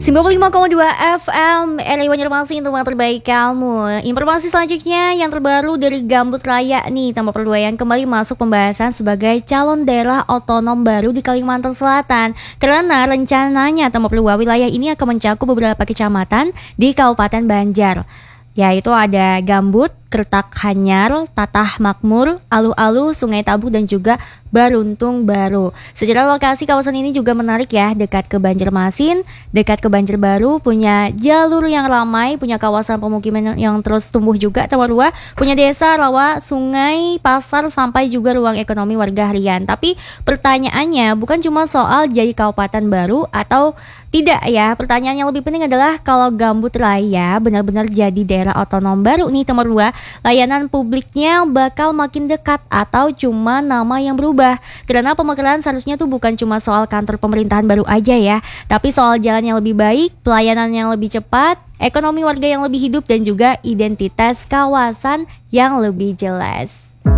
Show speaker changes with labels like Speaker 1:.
Speaker 1: 95,2 FM RI Banjarmasin, tempat terbaik kamu. Informasi selanjutnya yang terbaru dari Gambut Raya nih, tanpa perluayan kembali masuk pembahasan sebagai calon daerah otonom baru di Kalimantan Selatan. Karena rencananya tanpa perluayan wilayah ini akan mencakup beberapa kecamatan di Kabupaten Banjar, yaitu ada Gambut, Kertak Hanyar, Tatah Makmur, Alu-Alu, Sungai Tabu, dan juga Baruntung Baru. Secara lokasi kawasan ini juga menarik ya, dekat ke Banjarmasin, dekat ke Banjarbaru, punya jalur yang ramai, punya kawasan pemukiman yang terus tumbuh juga, terus punya desa, rawa, sungai, pasar, sampai juga ruang ekonomi warga harian. Tapi pertanyaannya bukan cuma soal jadi kabupaten baru atau tidak ya. Pertanyaan yang lebih penting adalah kalau Gambut Raya benar-benar jadi daerah otonom baru nih, nomor 2, layanan publiknya bakal makin dekat atau cuma nama yang berubah? Karena pemekaran seharusnya tuh bukan cuma soal kantor pemerintahan baru aja ya, tapi soal jalan yang lebih baik, pelayanan yang lebih cepat, ekonomi warga yang lebih hidup, dan juga identitas kawasan yang lebih jelas.